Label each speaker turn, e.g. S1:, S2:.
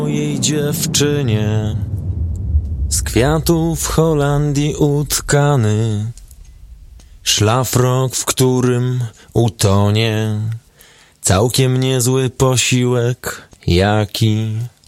S1: Mojej dziewczynie z kwiatów w Holandii utkany, szlafrok, w którym utonie całkiem niezły posiłek, jaki